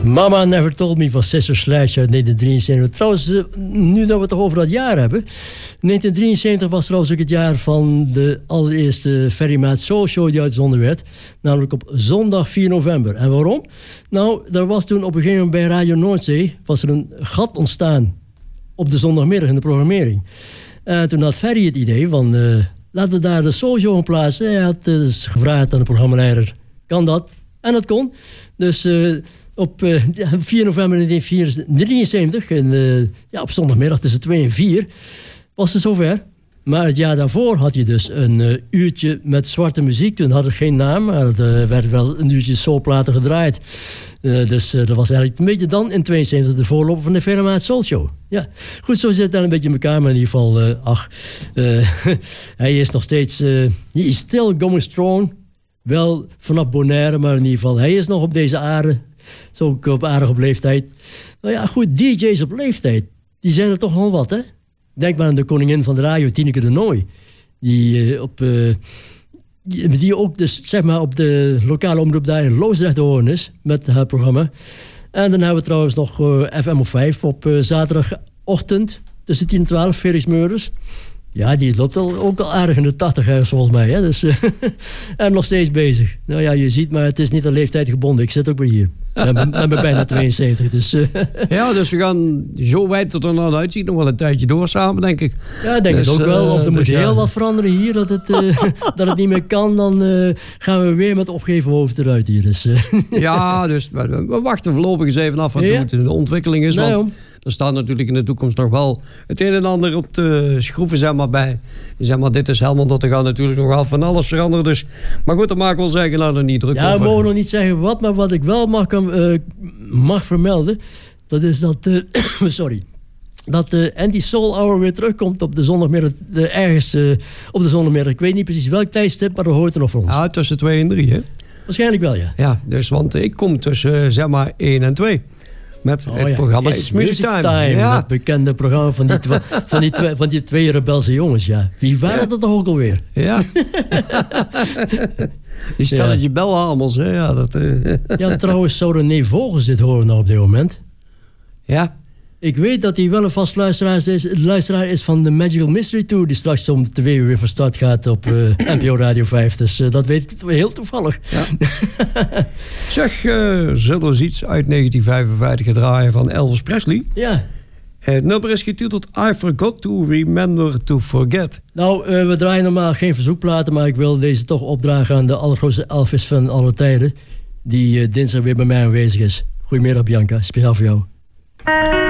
Mama Never Told Me van Sister Sledge uit 1973. Trouwens, nu dat we het toch over dat jaar hebben. 1973 was trouwens ook het jaar van de allereerste Ferry Maat Soul Show die uitgezonden werd. Namelijk op zondag 4 november. En waarom? Nou, er was toen op een gegeven moment bij Radio Noordzee was er een gat ontstaan op de zondagmiddag in de programmering. En toen had Ferry het idee van laten we daar de Soul Show in plaatsen. Hij had dus gevraagd aan de programmaleider, kan dat? En dat kon. Dus op 4 november 1973, op zondagmiddag tussen 2 en 4, was het zover. Maar het jaar daarvoor had je dus een uurtje met zwarte muziek. Toen had het geen naam, maar er werd wel een uurtje soulplaten gedraaid. Dus dat was eigenlijk een beetje dan in 72 de voorloper van de Ferry Maat Soul Show. Ja, goed, zo zit het dan een beetje in elkaar. Maar in ieder geval, hij is nog steeds, he is still going strong. Wel vanaf Bonaire, maar in ieder geval, hij is nog op deze aarde. Zo ook op aardig op leeftijd. Nou ja, goed, DJ's op leeftijd, die zijn er toch wel wat, hè? Denk maar aan de koningin van de radio, Tineke de Nooi. Die ook dus, zeg maar, op de lokale omroep daar in Loosdrecht te horen is. Met haar programma. En dan hebben we trouwens nog FM of 5 op zaterdagochtend. Tussen 10 en 12, Ferry's Meurders. Ja, die loopt ook al aardig in de 80 volgens mij. Hè? Dus, en nog steeds bezig. Nou ja, je ziet, maar het is niet aan leeftijd gebonden. Ik zit ook weer hier. Ik ben bijna 72. Dus, ja, dus we gaan zo wijd tot er nou uitziet nog wel een tijdje door samen, denk ik. Ja, ik denk het ook wel. Of er moet heel wat veranderen hier. Dat het niet meer kan. Dan gaan we weer met opgeven hoofd eruit hier. Dus, ja, dus we wachten voorlopig eens even af wat de ontwikkeling is. Nou, want er staat natuurlijk in de toekomst nog wel het een en ander op de schroeven, zeg maar, bij. Zeg maar, dit is helemaal dat er gaat natuurlijk nog wel van alles veranderen. Dus, maar goed, dat mag ik wel zeggen, nou, er niet druk over. Ja, we mogen nog niet zeggen wat, maar wat ik wel mag vermelden, dat is dat, dat Andy Soul Hour weer terugkomt op de zondagmiddag, ergens op de zondagmiddag. Ik weet niet precies welk tijdstip, maar dat hoort er nog van ons. Ja, tussen 2 en 3, hè? Waarschijnlijk wel, ja. Ja, dus, want ik kom tussen, zeg maar, 1 en 2. Met het programma It's Music Time. Ja. Dat bekende programma van die twee rebelse jongens, ja. Wie waren dat toch ook alweer? Ja. Die stelletje belhamels, hè. Ja, ja, trouwens, zou René Vogels dit horen nou op dit moment? Ja. Ik weet dat hij wel een vast luisteraar is van de Magical Mystery Tour, die straks om 2 uur weer van start gaat op NPO Radio 5. Dus dat weet ik heel toevallig. Ja. Zeg, zullen we eens iets uit 1955 draaien van Elvis Presley? Ja. Het nummer is getiteld I Forgot to Remember to Forget. Nou, we draaien normaal geen verzoekplaten, maar ik wil deze toch opdragen aan de allergrootste Elvis van alle tijden, die dinsdag weer bij mij aanwezig is. Goedemiddag, Bianca, speciaal voor jou.